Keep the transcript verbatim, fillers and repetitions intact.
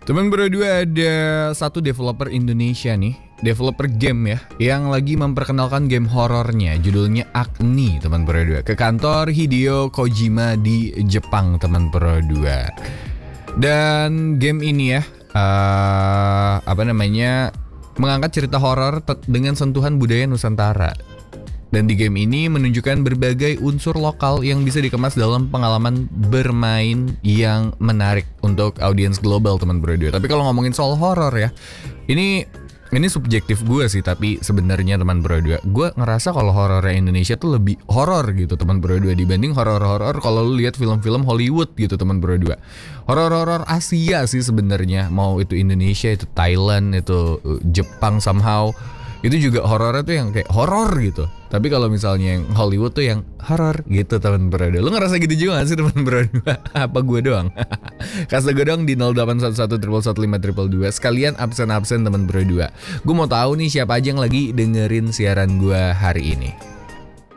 Teman berdua ada satu developer Indonesia nih, developer game ya, yang lagi memperkenalkan game horornya, judulnya Agni, teman berdua, ke kantor Hideo Kojima di Jepang, teman berdua. Dan game ini ya, uh, apa namanya, mengangkat cerita horor dengan sentuhan budaya Nusantara. Dan di game ini menunjukkan berbagai unsur lokal yang bisa dikemas dalam pengalaman bermain yang menarik untuk audiens global, teman berdua. Tapi kalau ngomongin soal horor ya, ini ini subjektif gue sih, tapi sebenarnya teman berdua, gue ngerasa kalau horornya Indonesia tuh lebih horor gitu, teman berdua, dibanding horor-horor kalau lu lihat film-film Hollywood gitu, teman berdua. Horor-horor Asia sih sebenarnya, mau itu Indonesia, itu Thailand, itu Jepang somehow. Itu juga horornya tuh yang kayak horor gitu. Tapi kalau misalnya yang Hollywood tuh yang horor gitu, teman berdua. Lu ngerasa gitu juga gak sih, teman berdua? Apa gue doang? Kasih gue doang di nol delapan satu satu satu satu lima dua dua. Sekalian absen-absen, teman berdua. Gue mau tahu nih siapa aja yang lagi dengerin siaran gue hari ini.